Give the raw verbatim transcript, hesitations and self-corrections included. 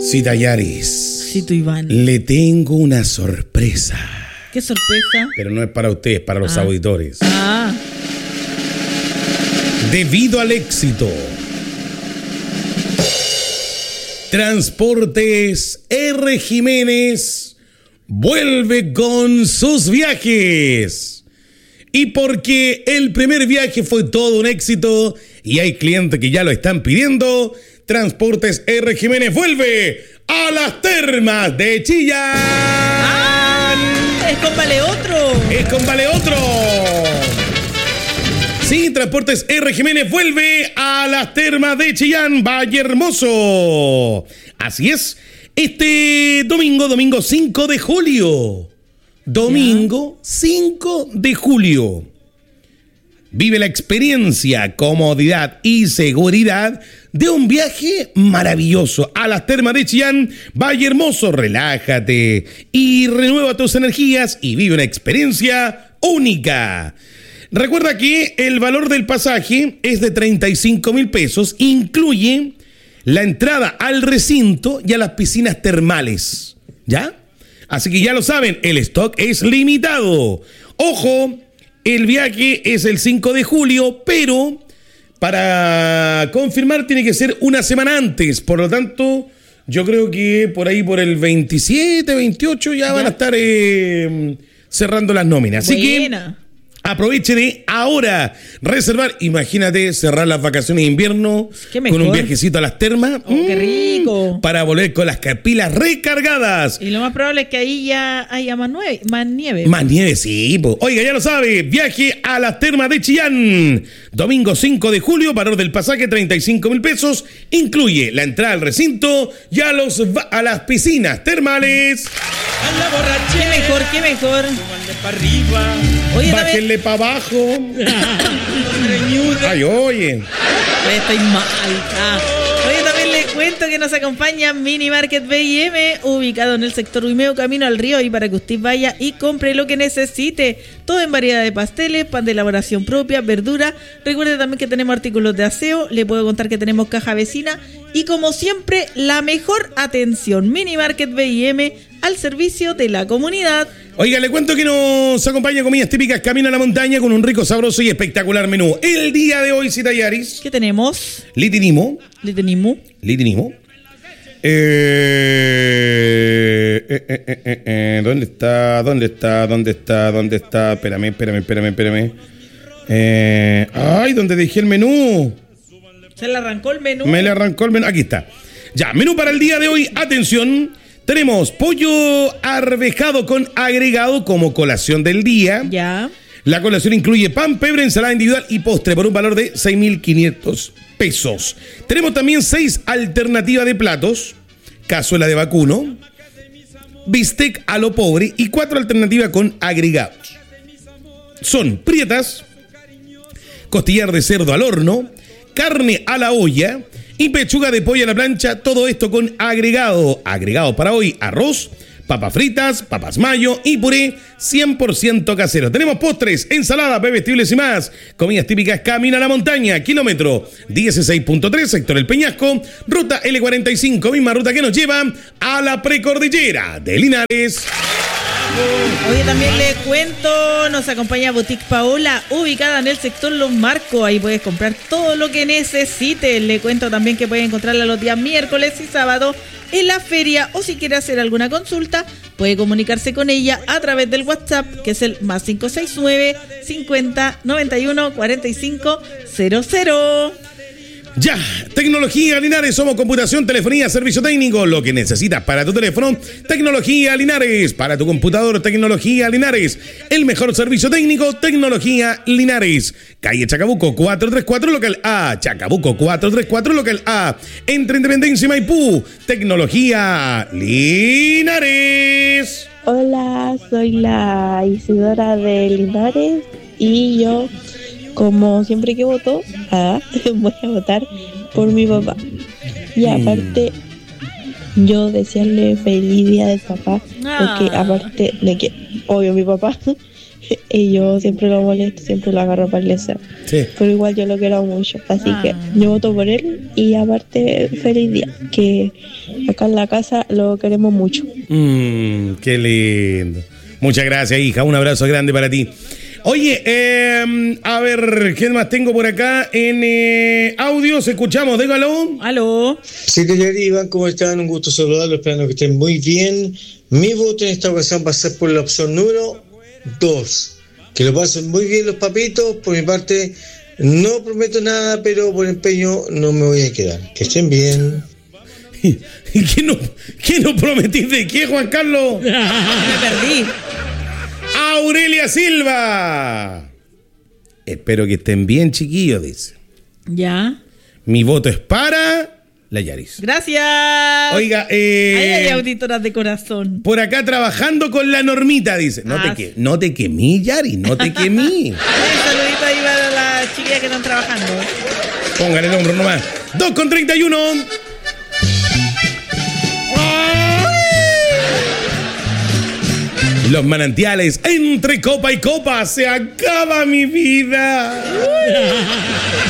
Cita Yaris. Cito Iván. Le tengo una sorpresa. ¿Qué sorpresa? Pero no es para ustedes, para los ah. auditores. Ah. Debido al éxito, Transportes R. Jiménez vuelve con sus viajes. Y porque el primer viaje fue todo un éxito y hay clientes que ya lo están pidiendo, Transportes R. Jiménez vuelve a las termas de Chillán. ¡Ah! ¡Es con Vale Otro! ¡Es con Vale Otro! Sí, Transportes R. Jiménez vuelve a las termas de Chillán, Valle Hermoso. Así es, este domingo, domingo cinco de julio. Domingo cinco de julio. Vive la experiencia, comodidad y seguridad de un viaje maravilloso a las termas de Chillán, Valle Hermoso. Relájate y renueva tus energías y vive una experiencia única. Recuerda que el valor del pasaje es de treinta y cinco mil pesos, incluye la entrada al recinto y a las piscinas termales, ¿ya? Así que ya lo saben, el stock es limitado. Ojo, el viaje es el cinco de julio, pero para confirmar tiene que ser una semana antes. Por lo tanto, yo creo que por ahí por el veintisiete, veintiocho ya, ¿Ya? van a estar eh, cerrando las nóminas. Así Buena. que aproveche de ahora reservar. Imagínate cerrar las vacaciones de invierno con un viajecito a las termas. Oh, ¡Qué rico! Para volver con las pilas recargadas. Y lo más probable es que ahí ya haya más, nueve, más nieve. Más nieve, sí. Po. Oiga, ya lo sabe. Viaje a las termas de Chillán. Domingo cinco de julio, valor del pasaje treinta y cinco mil pesos. Incluye la entrada al recinto y a, los, a las piscinas termales. A la borrachera. Qué mejor, qué mejor. Para arriba. Oye, bájenle para abajo. Ay, oye. Estoy mal. Ah. Oye, también les cuento que nos acompaña Mini Market B y M, ubicado en el sector Uimeo, camino al río, y para que usted vaya y compre lo que necesite. Todo en variedad de pasteles, pan de elaboración propia, verdura. Recuerde también que tenemos artículos de aseo. Le puedo contar que tenemos caja vecina. Y como siempre, la mejor atención. Mini Market B y M, al servicio de la comunidad. Oiga, le cuento que nos acompaña comidas típicas Camino a la Montaña con un rico, sabroso y espectacular menú. El día de hoy, Cita Yaris. ¿Qué tenemos? Litinimo. Litinimo. Litinimo. Eh, eh, eh, eh, eh, eh, ¿Dónde está? ¿Dónde está? ¿Dónde está? ¿Dónde está? Espérame, espérame, espérame, espérame. Eh, ay, ¿dónde dejé el menú? Se le arrancó el menú. Me le arrancó el menú. Aquí está. Ya, menú para el día de hoy. Atención. Tenemos pollo arvejado con agregado como colación del día. Ya. La colación incluye pan, pebre, ensalada individual y postre por un valor de seis mil quinientos pesos. Tenemos también seis alternativas de platos. Cazuela de vacuno, bistec a lo pobre y cuatro alternativas con agregados. Son prietas, costillar de cerdo al horno, carne a la olla y pechuga de pollo a la plancha, todo esto con agregado. Agregado para hoy, arroz, papas fritas, papas mayo y puré cien por ciento casero. Tenemos postres, ensaladas, bebestibles y más. Comidas típicas Camino a la Montaña, kilómetro dieciséis punto tres, sector El Peñasco, ruta L cuarenta y cinco, misma ruta que nos lleva a la precordillera de Linares. Oye, también les cuento, nos acompaña Boutique Paola, ubicada en el sector Los Marcos. Ahí puedes comprar todo lo que necesites. Le cuento también que puedes encontrarla los días miércoles y sábado en la feria, o si quiere hacer alguna consulta, puede comunicarse con ella a través del WhatsApp, que es el más cinco seis nueve, cincuenta, noventa y uno, cuarenta y cinco, cero cero. Ya, Tecnología Linares, somos computación, telefonía, servicio técnico, lo que necesitas para tu teléfono, Tecnología Linares, para tu computador, Tecnología Linares, el mejor servicio técnico, Tecnología Linares, calle Chacabuco cuatrocientos treinta y cuatro, local A, Chacabuco cuatrocientos treinta y cuatro, local A, entre Independencia y Maipú, Tecnología Linares. Hola, soy la Isidora de Linares y yo, como siempre que voto, ah, voy a votar por mi papá. Y aparte, yo desearle feliz día de papá, porque aparte de que, obvio, mi papá y yo siempre lo molesto, siempre lo agarro para el deseo. Sí. Pero igual yo lo quiero mucho, así Ah. que yo voto por él y aparte feliz día, que acá en la casa lo queremos mucho. Mm, qué lindo. Muchas gracias, hija. Un abrazo grande para ti. Oye, eh, a ver, ¿qué más tengo por acá en eh, audios? Escuchamos, dígalo. Aló. Sí, señor Iván, ¿cómo están? Un gusto saludarlos, esperando que estén muy bien. Mi voto en esta ocasión va a ser por la opción número dos. Que lo pasen muy bien los papitos. Por mi parte, no prometo nada, pero por empeño no me voy a quedar. Que estén bien. ¿Y qué no, qué no prometís de qué, Juan Carlos? Me perdí. Aurelia Silva. Espero que estén bien, chiquillos, dice. Ya. Mi voto es para la Yaris. Gracias. Oiga, eh, Ahí hay auditoras de corazón. por acá trabajando con la normita, dice. No Ah, te que, no te quemí, Yaris, no te quemí. Un saludito ahí para las chiquillas que están trabajando. Póngale el hombro nomás. dos con treinta y uno. Los manantiales, entre copa y copa, se acaba mi vida.